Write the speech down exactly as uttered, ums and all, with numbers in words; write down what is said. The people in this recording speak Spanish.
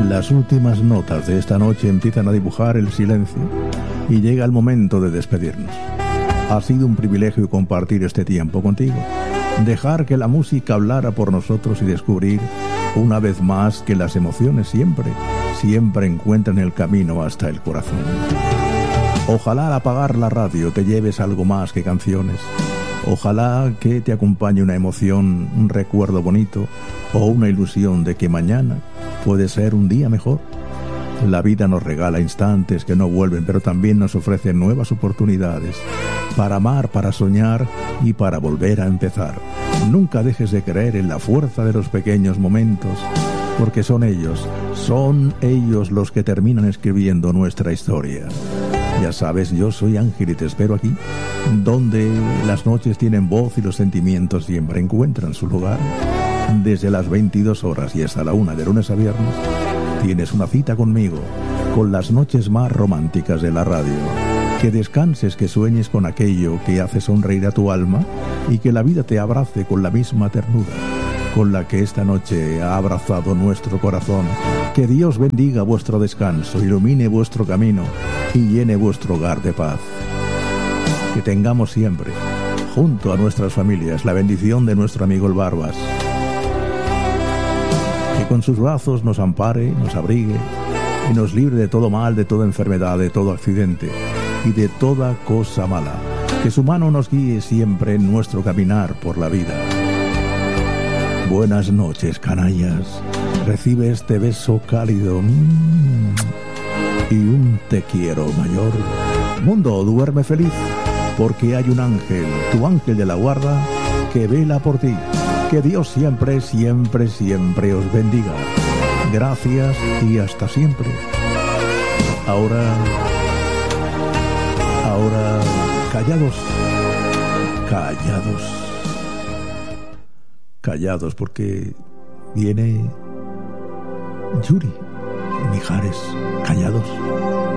Las últimas notas de esta noche empiezan a dibujar el silencio y llega el momento de despedirnos. Ha sido un privilegio compartir este tiempo contigo, dejar que la música hablara por nosotros y descubrir una vez más que las emociones siempre, siempre encuentran el camino hasta el corazón. Ojalá al apagar la radio te lleves algo más que canciones. Ojalá que te acompañe una emoción, un recuerdo bonito o una ilusión de que mañana puede ser un día mejor. La vida nos regala instantes que no vuelven, pero también nos ofrece nuevas oportunidades para amar, para soñar y para volver a empezar. Nunca dejes de creer en la fuerza de los pequeños momentos, porque son ellos, son ellos los que terminan escribiendo nuestra historia. Ya sabes, yo soy Ángel y te espero aquí, donde las noches tienen voz y los sentimientos siempre encuentran su lugar. Desde las veintidós horas y hasta la una de lunes a viernes, tienes una cita conmigo, con las noches más románticas de la radio. Que descanses, que sueñes con aquello que hace sonreír a tu alma y que la vida te abrace con la misma ternura con la que esta noche ha abrazado nuestro corazón. Que Dios bendiga vuestro descanso, ilumine vuestro camino y llene vuestro hogar de paz. Que tengamos siempre, junto a nuestras familias, la bendición de nuestro amigo el Barbas. Que con sus brazos nos ampare, nos abrigue y nos libre de todo mal, de toda enfermedad, de todo accidente y de toda cosa mala. Que su mano nos guíe siempre en nuestro caminar por la vida. Buenas noches, canallas. Recibe este beso cálido mmm, y un te quiero mayor. Mundo, duerme feliz, porque hay un ángel, tu ángel de la guarda, que vela por ti. Que Dios siempre, siempre, siempre os bendiga. Gracias y hasta siempre. Ahora, ahora, callados, callados. Callados, porque viene Yuri y Mijares. Callados.